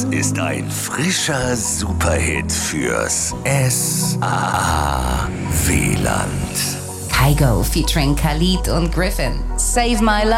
Das ist ein frischer Superhit fürs SAA-WLAND. Kygo featuring Khalid und Griffin. Save My Love.